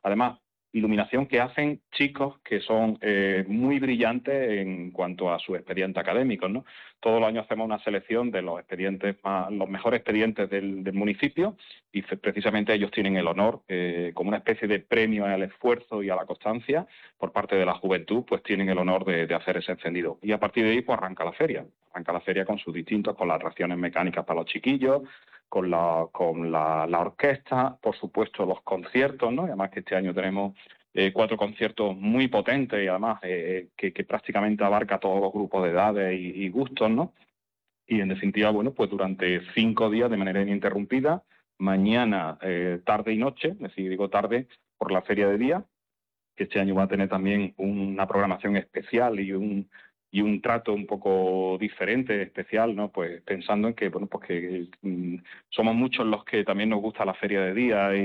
Además, iluminación que hacen chicos que son muy brillantes en cuanto a su expediente académico, ¿no? Todos los años hacemos una selección de los expedientes los mejores expedientes del municipio y precisamente ellos tienen el honor, como una especie de premio al esfuerzo y a la constancia por parte de la juventud, pues tienen el honor de hacer ese encendido. Y a partir de ahí, pues arranca la feria. Arranca la feria con sus distintos, con las atracciones mecánicas para los chiquillos, con la orquesta, por supuesto los conciertos, ¿no? Y además que este año tenemos 4 conciertos muy potentes y además que prácticamente abarca todos los grupos de edades y gustos, ¿no? Y en definitiva, bueno, pues durante 5 días de manera ininterrumpida, mañana, tarde y noche, es decir, digo tarde por la feria de día, que este año va a tener también una programación especial y un trato un poco diferente, especial, ¿no? Pues pensando en que, bueno, pues que somos muchos los que también nos gusta la feria de día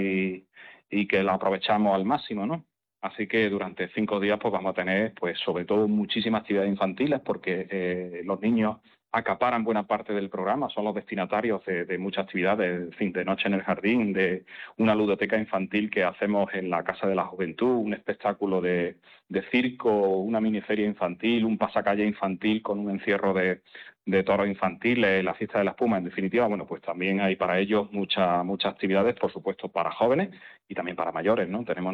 y que la aprovechamos al máximo, ¿no? Así que durante 5 días pues vamos a tener, pues sobre todo muchísimas actividades infantiles porque los niños acaparan buena parte del programa, son los destinatarios de muchas actividades, en fin, de noche en el jardín, de una ludoteca infantil que hacemos en la Casa de la Juventud, un espectáculo de circo, una miniferia infantil, un pasacalle infantil con un encierro de toros infantiles, la fiesta de la espuma, en definitiva, bueno, pues también hay para ellos muchas actividades, por supuesto, para jóvenes y también para mayores, ¿no? Tenemos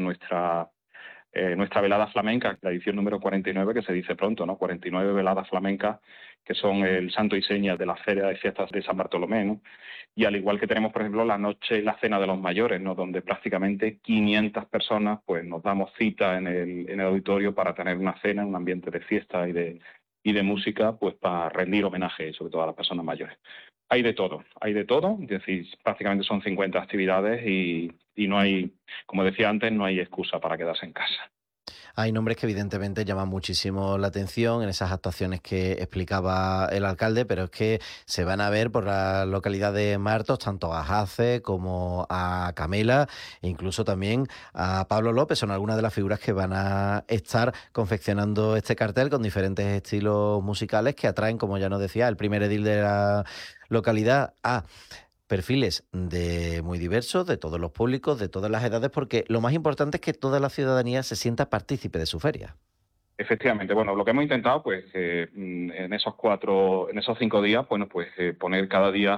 nuestra velada flamenca, la edición número 49, que se dice pronto, ¿no? 49 veladas flamencas, que son el santo y seña de la Feria de Fiestas de San Bartolomé, ¿no? Y al igual que tenemos, por ejemplo, la noche, la cena de los mayores, ¿no? Donde prácticamente 500 personas, pues nos damos cita en el auditorio para tener una cena, en un ambiente de fiesta y de música, pues para rendir homenaje, sobre todo a las personas mayores. Hay de todo, es decir, prácticamente son 50 actividades y no hay, como decía antes, no hay excusa para quedarse en casa. Hay nombres que evidentemente llaman muchísimo la atención en esas actuaciones que explicaba el alcalde, pero es que se van a ver por la localidad de Martos tanto a Jace como a Camela e incluso también a Pablo López. Son algunas de las figuras que van a estar confeccionando este cartel con diferentes estilos musicales que atraen, como ya nos decía, el primer edil de la localidad a perfiles de muy diversos, de todos los públicos, de todas las edades, porque lo más importante es que toda la ciudadanía se sienta partícipe de su feria. Efectivamente, bueno, lo que hemos intentado, pues, en esos 5 días, bueno, pues poner cada día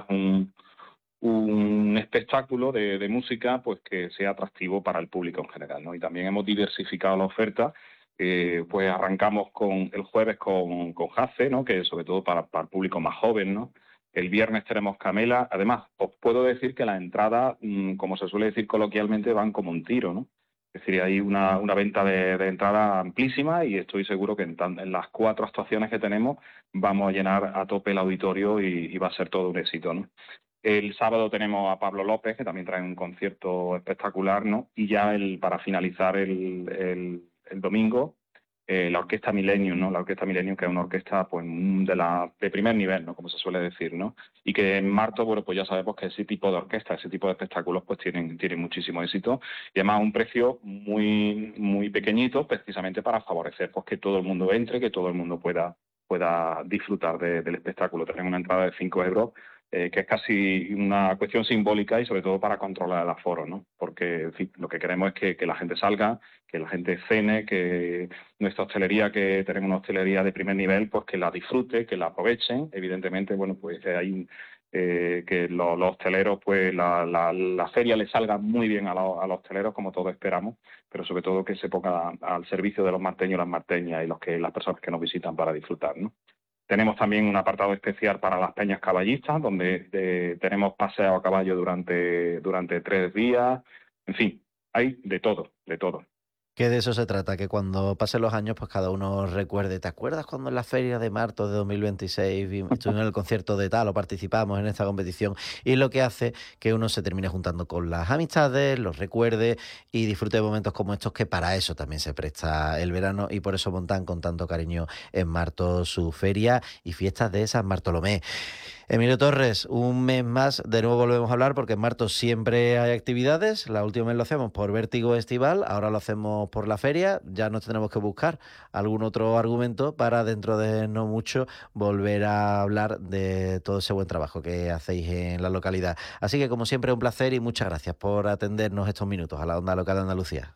un espectáculo de música, pues que sea atractivo para el público en general, ¿no? Y también hemos diversificado la oferta. Pues arrancamos el jueves con Jace, ¿no? Que sobre todo para el público más joven, ¿no? El viernes tenemos Camela. Además, os puedo decir que las entradas, como se suele decir coloquialmente, van como un tiro, ¿no? Es decir, hay una venta de entrada amplísima y estoy seguro que en las 4 actuaciones que tenemos vamos a llenar a tope el auditorio y va a ser todo un éxito, ¿no? El sábado tenemos a Pablo López, que también trae un concierto espectacular, ¿no? Y ya para finalizar el domingo, la Orquesta Millennium, ¿no? La Orquesta Millennium, que es una orquesta pues de primer nivel, ¿no? Como se suele decir, ¿no? Y que en Marto, bueno, pues ya sabemos que ese tipo de orquesta, ese tipo de espectáculos, pues tienen muchísimo éxito. Y además a un precio muy, muy pequeñito, precisamente para favorecer pues que todo el mundo entre, que todo el mundo pueda disfrutar del espectáculo. Tenemos una entrada de 5 euros, que es casi una cuestión simbólica y sobre todo para controlar el aforo, ¿no? Porque, en fin, lo que queremos es que la gente salga, que la gente cene, que nuestra hostelería, que tenemos una hostelería de primer nivel, pues que la disfrute, que la aprovechen. Evidentemente, bueno, pues hay que los hosteleros, pues la feria les salga muy bien a los hosteleros, como todos esperamos, pero sobre todo que se ponga al servicio de los marteños y las marteñas y las personas que nos visitan para disfrutar, ¿no? Tenemos también un apartado especial para las peñas caballistas, donde tenemos paseo a caballo durante 3 días. En fin, hay de todo, de todo. Que de eso se trata, que cuando pasen los años, pues cada uno recuerde. ¿Te acuerdas cuando en la feria de Marto de 2026 estuvimos en el concierto de tal o participamos en esta competición? Y lo que hace que uno se termine juntando con las amistades, los recuerde y disfrute de momentos como estos, que para eso también se presta el verano y por eso montan con tanto cariño en Marto su feria y fiestas de San Bartolomé. Emilio Torres, un mes más, de nuevo volvemos a hablar porque en Martos siempre hay actividades. La última vez lo hacemos por Vértigo Estival, ahora lo hacemos por la feria. Ya nos tendremos que buscar algún otro argumento para dentro de no mucho volver a hablar de todo ese buen trabajo que hacéis en la localidad. Así que como siempre un placer y muchas gracias por atendernos estos minutos a la Onda Local de Andalucía.